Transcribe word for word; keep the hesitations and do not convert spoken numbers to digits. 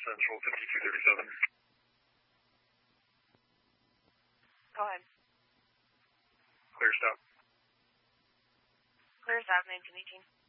Central, fifty-two thirty-seven. Go ahead. Clear stop. Clear stop, nineteen eighteen.